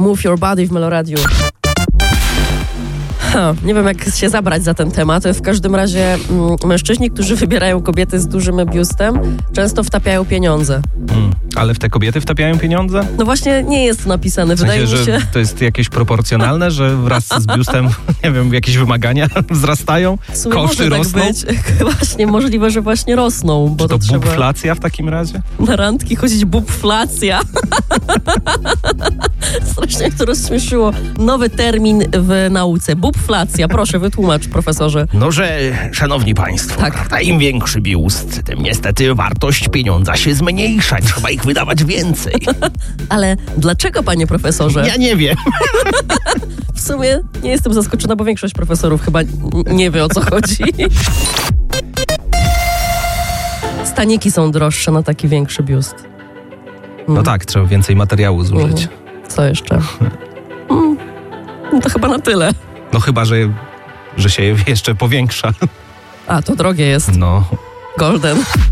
Move Your Body w Meloradiu. Nie wiem, jak się zabrać za ten temat. W każdym razie mężczyźni, którzy wybierają kobiety z dużym biustem, często wtapiają pieniądze. Ale w te kobiety wtapiają pieniądze? No właśnie nie jest to napisane. Wydaje mi się, że to jest jakieś proporcjonalne, że wraz z biustem, nie wiem, jakieś wymagania wzrastają? Koszty rosną? Tak być. Właśnie, możliwe, że właśnie rosną. Bo Czy to trzeba bubflacja w takim razie? na randki chodzić bubflacja. Strasznie mnie to rozśmieszyło. Nowy termin w nauce. Bubflacja. Proszę, wytłumacz, profesorze. No, że, szanowni państwo, Tak. prawda, im większy biust, tym niestety wartość pieniądza się zmniejsza. Trzeba ich wydawać więcej. Ale dlaczego, panie profesorze? Ja nie wiem. W sumie nie jestem zaskoczona, bo większość profesorów chyba nie wie, o co chodzi. Staniki są droższe na taki większy biust. No tak, trzeba więcej materiału zużyć. Co jeszcze? No to chyba na tyle. No chyba, że się jeszcze powiększa. A, to drogie jest. No. Golden.